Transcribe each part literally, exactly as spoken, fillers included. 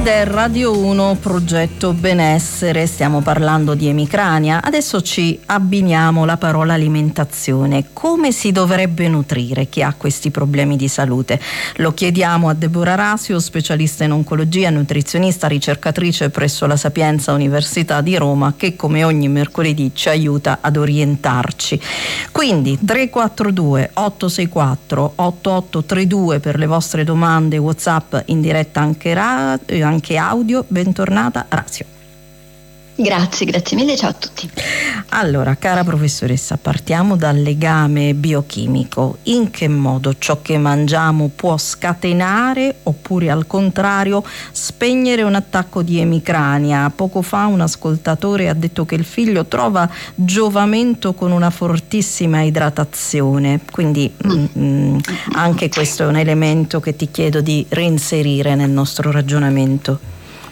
Ed è Radio uno Progetto Benessere, stiamo parlando di emicrania. Adesso ci abbiniamo la parola alimentazione. Come si dovrebbe nutrire chi ha questi problemi di salute? Lo chiediamo a Deborah Rasio, specialista in oncologia, nutrizionista, ricercatrice presso la Sapienza Università di Roma, che come ogni mercoledì ci aiuta ad orientarci. Quindi tre quattro due otto sei quattro otto otto tre due per le vostre domande, WhatsApp in diretta anche radio, anche audio. Bentornata Rasio. Grazie, grazie mille, ciao a tutti. Allora, cara professoressa, partiamo dal legame biochimico. In che modo ciò che mangiamo può scatenare oppure al contrario spegnere un attacco di emicrania? Poco fa un ascoltatore ha detto che il figlio trova giovamento con una fortissima idratazione, quindi mm. mh, anche questo è un elemento che ti chiedo di reinserire nel nostro ragionamento.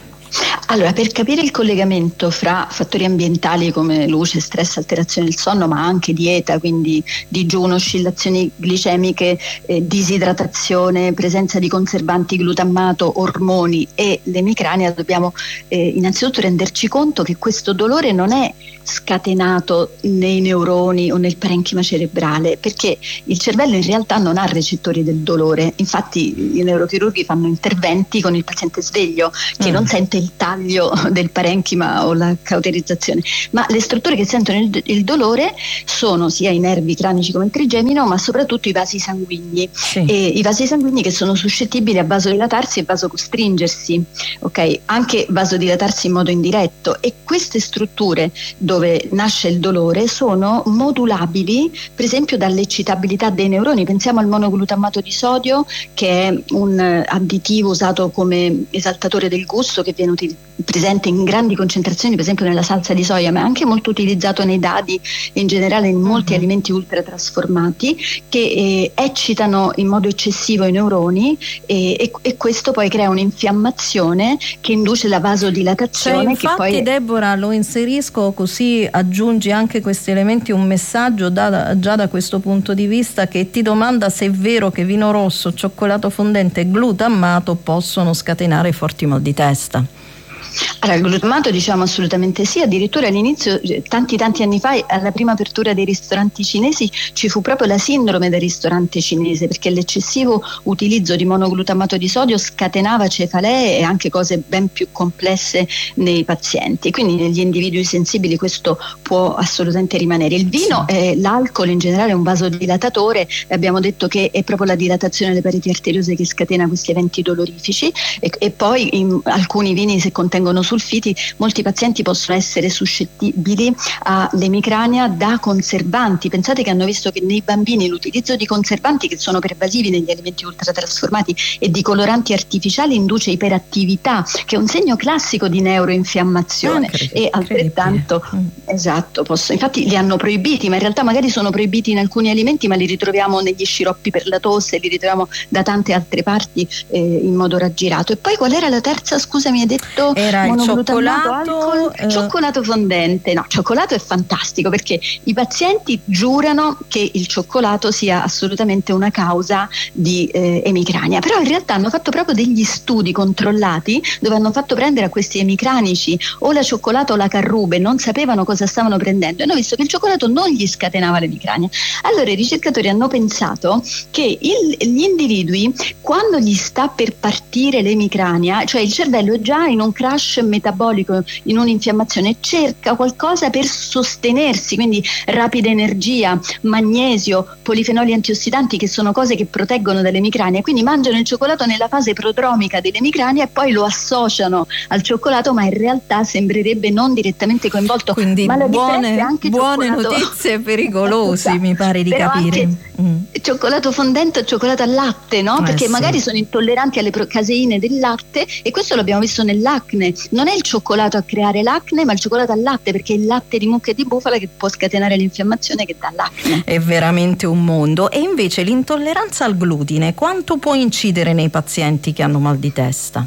Allora, per capire il collegamento fra fattori ambientali come luce, stress, alterazione del sonno, ma anche dieta, quindi digiuno, oscillazioni glicemiche, eh, disidratazione, presenza di conservanti, glutammato, ormoni e l'emicrania, dobbiamo eh, innanzitutto renderci conto che questo dolore non è scatenato nei neuroni o nel parenchima cerebrale, perché il cervello in realtà non ha recettori del dolore. Infatti i neurochirurghi fanno interventi con il paziente sveglio che mm. non sente il taglio del parenchima o la cauterizzazione, ma le strutture che sentono il, il dolore sono sia i nervi cranici come il trigemino, ma soprattutto i vasi sanguigni, sì. e i vasi sanguigni che sono suscettibili a vasodilatarsi e vasocostringersi, ok? Anche vasodilatarsi in modo indiretto, e queste strutture dove nasce il dolore sono modulabili per esempio dall'eccitabilità dei neuroni. Pensiamo al monoglutamato di sodio, che è un additivo usato come esaltatore del gusto, che viene util- presente in grandi concentrazioni per esempio nella salsa di soia, ma è anche molto utilizzato nei dadi e in generale in molti uh-huh. alimenti ultratrasformati, che eh, eccitano in modo eccessivo i neuroni, e, e, e questo poi crea un'infiammazione che induce la vasodilatazione. Cioè, infatti, che poi Deborah, lo inserisco così aggiungi anche questi elementi, un messaggio da, già da questo punto di vista, che ti domanda se è vero che vino rosso, cioccolato fondente e glutamato possono scatenare forti mal di testa. Allora, il glutamato diciamo assolutamente sì, addirittura all'inizio, tanti tanti anni fa, alla prima apertura dei ristoranti cinesi ci fu proprio la sindrome del ristorante cinese, perché l'eccessivo utilizzo di monoglutamato di sodio scatenava cefalee e anche cose ben più complesse nei pazienti, quindi negli individui sensibili questo può assolutamente rimanere. Il vino sì. e l'alcol in generale è un vasodilatatore, abbiamo detto che è proprio la dilatazione delle pareti arteriose che scatena questi eventi dolorifici, e, e poi in alcuni vini, se contengono sulfiti, molti pazienti possono essere suscettibili all'emicrania da conservanti. Pensate che hanno visto che nei bambini l'utilizzo di conservanti, che sono pervasivi negli alimenti ultratrasformati, e di coloranti artificiali induce iperattività, che è un segno classico di neuroinfiammazione. E altrettanto mm. esatto, posso, infatti li hanno proibiti, ma in realtà magari sono proibiti in alcuni alimenti, ma li ritroviamo negli sciroppi per la tosse, li ritroviamo da tante altre parti eh, in modo raggirato. E poi qual era la terza, scusa, mi hai detto? Era il cioccolato, eh... cioccolato fondente. No, cioccolato è fantastico, perché i pazienti giurano che il cioccolato sia assolutamente una causa di eh, emicrania, però in realtà hanno fatto proprio degli studi controllati dove hanno fatto prendere a questi emicranici o la cioccolata o la carrube, non sapevano cosa stavano prendendo, e hanno visto che il cioccolato non gli scatenava l'emicrania. Allora i ricercatori hanno pensato che il, gli individui, quando gli sta per partire l'emicrania, cioè il cervello è già in un crash metabolico, in un'infiammazione, cerca qualcosa per sostenersi, quindi rapida energia, magnesio, polifenoli antiossidanti, che sono cose che proteggono dall'emicrania, quindi mangiano il cioccolato nella fase prodromica dell'emicrania e poi lo associano al cioccolato, ma in realtà sembrerebbe non direttamente coinvolto. Quindi ma la buone, è anche buone notizie pericolosi, esatto. mi pare di Però capire. Mm. Cioccolato fondente o cioccolato al latte, no? Eh Perché sì. magari sono intolleranti alle caseine del latte, e questo l'abbiamo visto nell'acne. Non è il cioccolato a creare l'acne, ma il cioccolato al latte, perché è il latte di mucca e di bufala che può scatenare l'infiammazione che dà l'acne. È veramente un mondo. E invece l'intolleranza al glutine quanto può incidere nei pazienti che hanno mal di testa?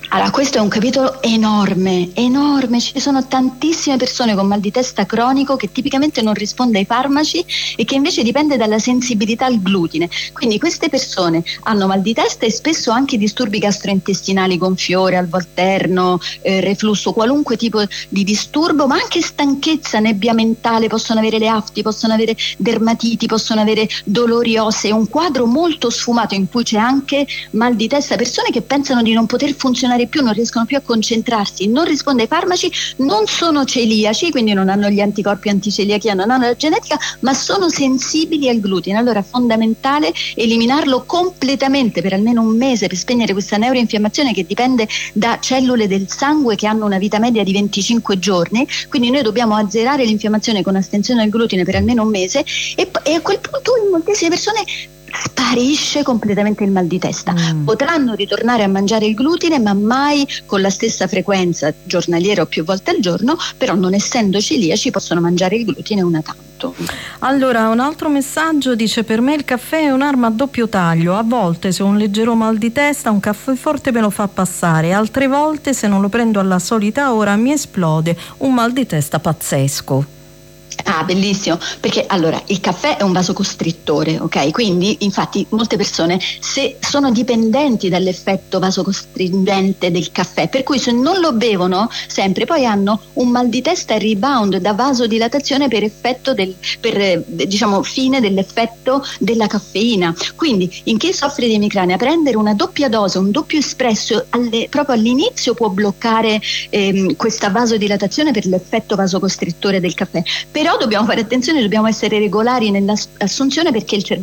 Allora, questo è un capitolo enorme, enorme. Ci sono tantissime persone con mal di testa cronico che tipicamente non risponde ai farmaci e che invece dipende dalla sensibilità al glutine. Quindi queste persone hanno mal di testa e spesso anche disturbi gastrointestinali, gonfiore al volterno, eh, reflusso, qualunque tipo di disturbo, ma anche stanchezza, nebbia mentale, possono avere le afti, possono avere dermatiti, possono avere dolori ossei, un quadro molto sfumato in cui c'è anche mal di testa, persone che pensano di non poter funzionare più, non riescono più a concentrarsi, non risponde ai farmaci, non sono celiaci, quindi non hanno gli anticorpi anticeliachia, non hanno la genetica, ma sono sensibili al glutine. Allora è fondamentale eliminarlo completamente per almeno un mese per spegnere questa neuroinfiammazione che dipende da cellule del sangue che hanno una vita media di venticinque giorni, quindi noi dobbiamo azzerare l'infiammazione con astensione dal glutine per almeno un mese e, e a quel punto in moltissime persone sparisce completamente il mal di testa. Mm. Potranno ritornare a mangiare il glutine, ma mai con la stessa frequenza giornaliera o più volte al giorno, però non essendo celiaci possono mangiare il glutine una tanto. Allora, un altro messaggio dice: per me il caffè è un'arma a doppio taglio, a volte se ho un leggero mal di testa un caffè forte me lo fa passare, altre volte se non lo prendo alla solita ora mi esplode un mal di testa pazzesco. Ah, bellissimo, perché allora il caffè è un vasocostrittore, ok? Quindi infatti molte persone se sono dipendenti dall'effetto vasocostringente del caffè, per cui se non lo bevono sempre poi hanno un mal di testa e rebound da vasodilatazione per effetto del per diciamo fine dell'effetto della caffeina. Quindi in chi soffre di emicrania prendere una doppia dose, un doppio espresso alle, proprio all'inizio può bloccare ehm, questa vasodilatazione per l'effetto vasocostrittore del caffè. Però dobbiamo fare attenzione, dobbiamo essere regolari nell'assunzione perché il cervello